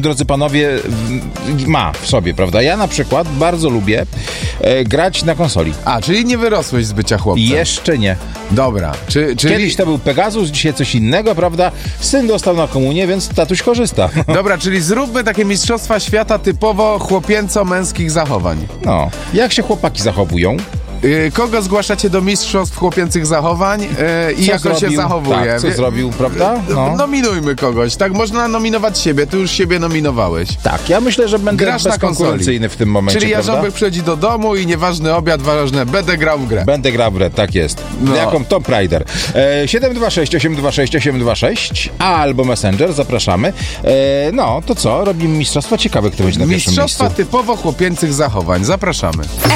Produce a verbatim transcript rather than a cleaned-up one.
drodzy panowie, w- ma w sobie, prawda? Ja na przykład bardzo lubię e, grać na konsoli. A, czyli nie wyrosłeś z bycia chłopcem. Jeszcze nie. Dobra. Czy, czyli... Kiedyś to był Pegasus, dzisiaj coś innego, prawda? Syn dostał na komunię, więc tatuś korzysta. Dobra, czyli zróbmy takie mistrzostwa świata typowo chłopięco-męskich zachowań. No. Jak się chłopaki zachowują? Yy, kogo zgłaszacie do mistrzostw chłopięcych zachowań yy, i Co jak on się zrobił? zachowuje? Tak, co Wie- zrobił, prawda? No. Nominujmy kogoś, tak? Można nominować siebie, ty już siebie nominowałeś. Tak, ja myślę, że będę Grasz na bezkonkurencyjny w tym momencie, Czyli prawda? Jarząbek przychodzi do domu i nieważny obiad, ważne, będę grał w grę. Będę grał w grę, tak jest. No. Jaką Tomb Raider. E, siedem dwa sześć, osiem dwa sześć, osiem dwa sześć albo Messenger, zapraszamy. E, no, to co? Robimy mistrzostwa. Ciekawe, kto będzie na pierwszym Mistrzostwa miejscu. typowo chłopięcych zachowań. Zapraszamy.